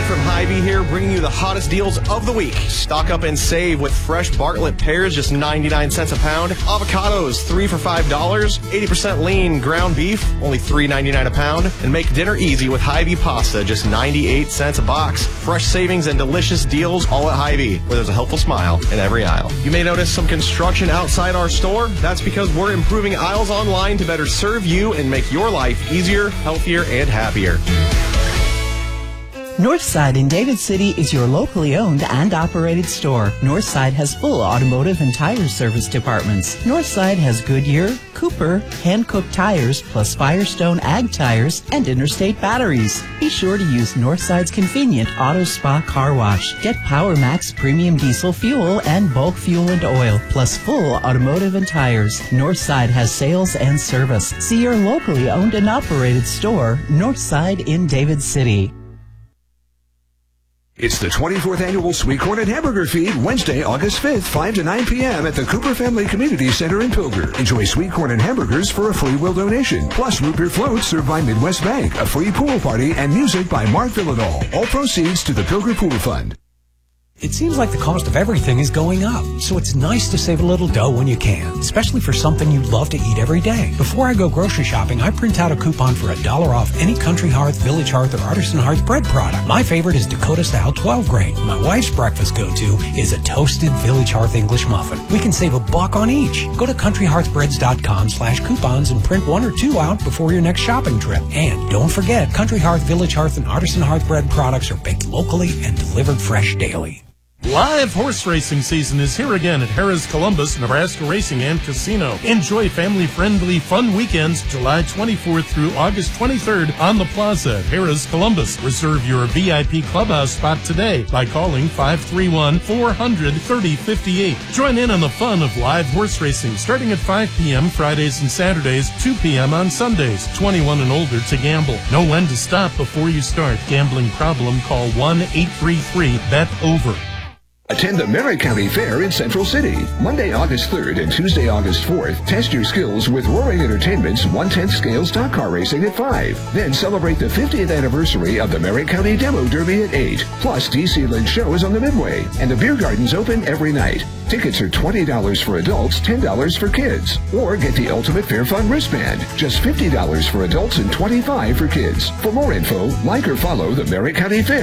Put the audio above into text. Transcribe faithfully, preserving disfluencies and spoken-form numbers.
Ed from Hy-Vee here, bringing you the hottest deals of the week. Stock up and save with fresh Bartlett pears, just ninety-nine cents a pound. Avocados, three for five dollars. eighty percent lean ground beef, only three ninety-nine a pound. And make dinner easy with Hy-Vee pasta, just ninety-eight cents a box. Fresh savings and delicious deals all at Hy-Vee, where there's a helpful smile in every aisle. You may notice some construction outside our store. That's because we're improving aisles online to better serve you and make your life easier, healthier, and happier. Northside in David City is your locally owned and operated store. Northside has full automotive and tire service departments. Northside has Goodyear, Cooper, hand-cooked tires, plus Firestone Ag tires and Interstate batteries. Be sure to use Northside's convenient Auto Spa car wash. Get Power Max premium diesel fuel and bulk fuel and oil, plus full automotive and tires. Northside has sales and service. See your locally owned and operated store, Northside in David City. It's the twenty-fourth Annual Sweet Corn and Hamburger Feed, Wednesday, August fifth, five to nine p.m. at the Cooper Family Community Center in Pilger. Enjoy sweet corn and hamburgers for a free will donation, plus root beer floats served by Midwest Bank, a free pool party, and music by Mark Villadol. All proceeds to the Pilger Pool Fund. It seems like the cost of everything is going up, so it's nice to save a little dough when you can, especially for something you love to eat every day. Before I go grocery shopping, I print out a coupon for a dollar off any Country Hearth, Village Hearth, or Artisan Hearth bread product. My favorite is Dakota Style twelve grain. My wife's breakfast go-to is a toasted Village Hearth English muffin. We can save a buck on each. Go to country hearth breads dot com slash coupons and print one or two out before your next shopping trip. And don't forget, Country Hearth, Village Hearth, and Artisan Hearth bread products are baked locally and delivered fresh daily. Live horse racing season is here again at Harrah's Columbus, Nebraska Racing and Casino. Enjoy family-friendly fun weekends July twenty-fourth through August twenty-third on the Plaza at Harrah's Columbus. Reserve your V I P clubhouse spot today by calling five three one, four hundred, thirty fifty-eight. Join in on the fun of live horse racing starting at five p.m. Fridays and Saturdays, two p.m. on Sundays. twenty-one and older to gamble. Know when to stop before you start. Gambling problem? Call one eight three three, B E T over. Attend the Merritt County Fair in Central City. Monday, August third and Tuesday, August fourth. Test your skills with Roaring Entertainment's one-tenth scale stock car racing at five. Then celebrate the fiftieth anniversary of the Merritt County Demo Derby at eight. Plus, D C Lynch Show is on the Midway, and the beer garden's open every night. Tickets are twenty dollars for adults, ten dollars for kids. Or get the Ultimate Fair Fun wristband, just fifty dollars for adults and twenty-five dollars for kids. For more info, like or follow the Merritt County Fair